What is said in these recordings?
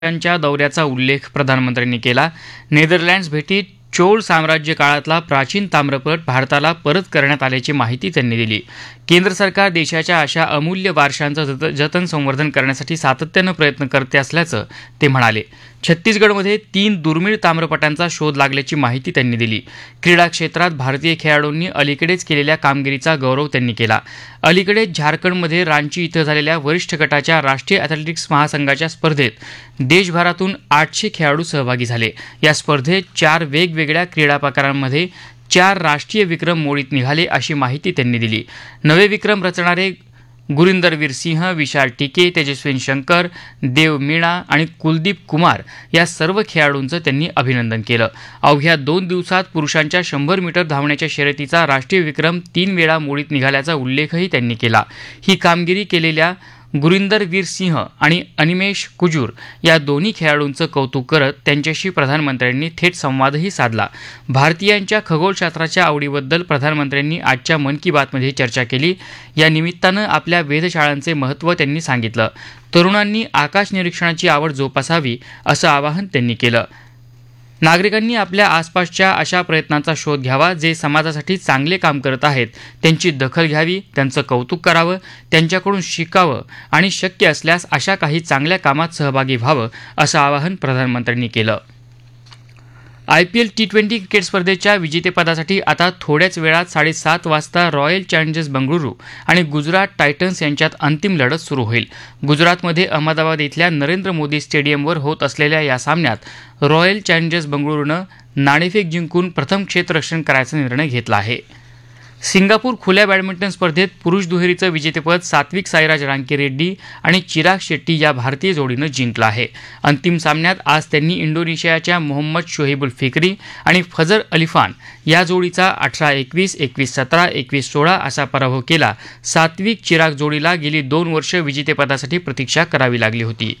यांच्या दौऱ्याचा उल्लेख प्रधानमंत्र्यांनी केला. नेदरलँड्स भेटीत चोळ साम्राज्य काळातला प्राचीन ताम्रपट भारताला परत करण्यात आल्याची माहिती त्यांनी दिली. केंद्र सरकार देशाच्या अशा अमूल्य वारशांचं जतन संवर्धन करण्यासाठी सातत्यानं प्रयत्न करते असल्याचं ते म्हणाले. छत्तीसगडमध्ये 3 दुर्मिळ ताम्रपटांचा शोध लागल्याची माहिती त्यांनी दिली. क्रीडा क्षेत्रात भारतीय खेळाडूंनी अलीकडेच केलेल्या कामगिरीचा गौरव त्यांनी केला. अलीकडेच झारखंडमध्ये रांची इथं झालेल्या वरिष्ठ गटाच्या राष्ट्रीय ॲथलेटिक्स महासंघाच्या स्पर्धेत देशभरातून 800 खेळाडू सहभागी झाले. या स्पर्धेत 4 वेगवेगळ्या क्रीडा प्रकारांमध्ये 4 राष्ट्रीय विक्रम मोडीत निघाले अशी माहिती त्यांनी दिली. नवे विक्रम रचणारे गुरिंदरवीर सिंह, विशाल टिके, तेजस्विन शंकर, देव मीणा आणि कुलदीप कुमार या सर्व खेळाडूंचं त्यांनी अभिनंदन केलं. अवघ्या 2 दिवसात पुरुषांच्या 100 मीटर धावण्याच्या शर्यतीचा राष्ट्रीय विक्रम 3 वेळा मोडीत निघाल्याचा उल्लेखही त्यांनी केला. ही कामगिरी केलेल्या गुरिंदरवीर सिंह आणि अनिमेश कुजूर या दोन्ही खेळाडूंचं कौतुक करत त्यांच्याशी प्रधानमंत्र्यांनी थेट संवादही साधला. भारतीयांच्या खगोलशास्त्राच्या आवडीबद्दल प्रधानमंत्र्यांनी आजच्या मन की बातमध्ये चर्चा केली. या निमित्तानं आपल्या वेधशाळांचे महत्त्व त्यांनी सांगितलं. तरुणांनी आकाश निरीक्षणाची आवड जोपासावी असं आवाहन त्यांनी केलं. नागरिकांनी आपल्या आसपासच्या अशा प्रयत्नांचा शोध घ्यावा जे समाजासाठी चांगले काम करत आहेत. त्यांची दखल घ्यावी, त्यांचं कौतुक करावं, त्यांच्याकडून शिकावं आणि शक्य असल्यास अशा काही चांगल्या कामात सहभागी व्हावं असं आवाहन प्रधानमंत्र्यांनी केलं. IPL T20 क्रिकेट स्पर्धेच्या विजेतेपदासाठी आता थोड्याच वेळात 7:30 वाजता रॉयल चॅलेंजर्स बंगळुरू आणि गुजरात टायटन्स यांच्यात अंतिम लढत सुरू होईल. गुजरातमध्ये अहमदाबाद इथल्या नरेंद्र मोदी स्टेडियमवर होत असलेल्या या सामन्यात रॉयल चॅलेंजर्स बंगळुरूनं नाणेफेक जिंकून प्रथम क्षेत्ररक्षण करायचा निर्णय घेतला आहे. सिंगापूर खुल्या बॅडमिंटन स्पर्धेत पुरुष दुहेरीचं विजेतेपद सात्विक साईराज रांकीरेड्डी आणि चिराग शेट्टी या भारतीय जोडीनं जिंकलं आहे. अंतिम सामन्यात आज त्यांनी इंडोनेशियाच्या मोहम्मद शोहेबुल फिक्री आणि फजर अलिफान या जोडीचा 18-21, 21-17, 21-16 असा पराभव केला. सात्विक चिराग जोडीला गेली 2 वर्ष विजेतेपदासाठी प्रतीक्षा करावी लागली होती.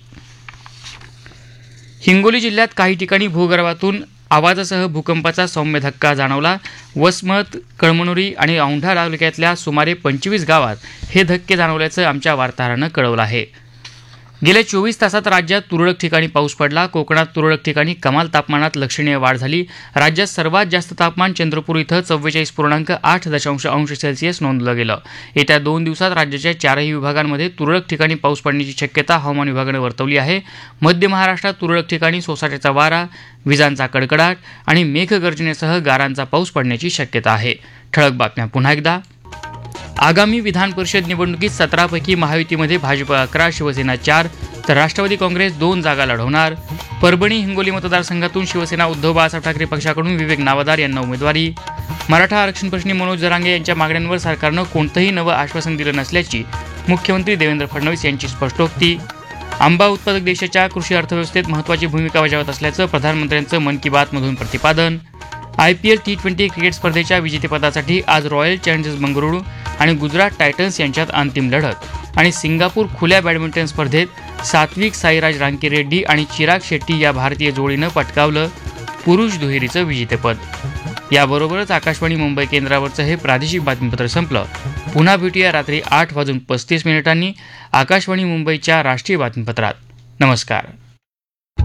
हिंगोली जिल्ह्यात काही ठिकाणी भूगर्भातून आवाजासह भूकंपाचा सौम्य धक्का जाणवला. वसमत, कळमनुरी आणि औंढा तालुक्यातल्या सुमारे 25 गावात हे धक्के जाणवल्याचं आमच्या वार्ताहरानं कळवलं आहे. गेल्या 24 तासात राज्यात तुरळक ठिकाणी पाऊस पडला. कोकणात तुरळक ठिकाणी कमाल तापमानात लक्षणीय वाढ झाली. राज्यात सर्वात जास्त तापमान चंद्रपूर इथं 44.8 अंश सेल्सिअस नोंदलं गेलं. येत्या 2 दिवसात राज्याच्या 4ही विभागांमध्ये तुरळक ठिकाणी पाऊस पडण्याची शक्यता हवामान विभागानं वर्तवली आहे. मध्य महाराष्ट्रात तुरळक ठिकाणी सोसाट्याचा वारा, विजांचा कडकडाट आणि मेघगर्जनेसह गारांचा पाऊस पडण्याची शक्यता आहे. ठळक बातम्या पुन्हा एकदा. आगामी विधान परिषद निवडणुकीत 17 पैकी महायुतीमध्ये भाजप 11, शिवसेना 4 तर राष्ट्रवादी काँग्रेस 2 जागा लढवणार. परभणी हिंगोली मतदारसंघातून शिवसेना उद्धव बाळासाहेब ठाकरे पक्षाकडून विवेक नावदार यांना उमेदवारी. मराठा आरक्षण प्रश्नी मनोज जरांगे यांच्या मागण्यांवर सरकारनं कोणतंही नवं आश्वासन दिलं नसल्याची मुख्यमंत्री देवेंद्र फडणवीस यांची स्पष्टोक्ती. आंबा उत्पादक देशाच्या कृषी अर्थव्यवस्थेत महत्त्वाची भूमिका बजावत असल्याचं प्रधानमंत्र्यांचं मन की बातमधून प्रतिपादन. IPL T20 क्रिकेट स्पर्धेच्या विजेतेपदासाठी आज रॉयल चॅलेंजर्स बंगळुरू आणि गुजरात टायटन्स यांच्यात अंतिम लढत. आणि सिंगापूर खुल्या बॅडमिंटन स्पर्धेत सात्विक साईराज रांकीरेड्डी आणि चिराग शेट्टी या भारतीय जोडीनं पटकावलं पुरुष दुहेरीचं विजेतेपद. याबरोबरच आकाशवाणी मुंबई केंद्रावरचं हे प्रादेशिक बातमीपत्र संपलं. पुन्हा भेटूया रात्री 8:35 आकाशवाणी मुंबईच्या राष्ट्रीय बातमीपत्रात. नमस्कार.